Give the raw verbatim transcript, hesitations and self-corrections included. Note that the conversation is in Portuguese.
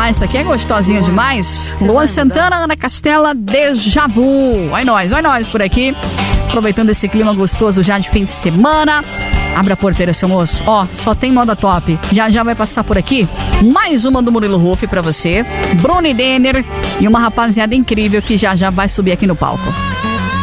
Ah, isso aqui é gostosinho demais. Luan Santana, Ana Castela, Déjà Vu. Olha nós, olha nós por aqui. Aproveitando esse clima gostoso já de fim de semana. Abre a porteira, seu moço. Ó, só tem moda top. Já já vai passar por aqui mais uma do Murilo Huff pra você. Bruno e Denner e uma rapaziada incrível que já já vai subir aqui no palco.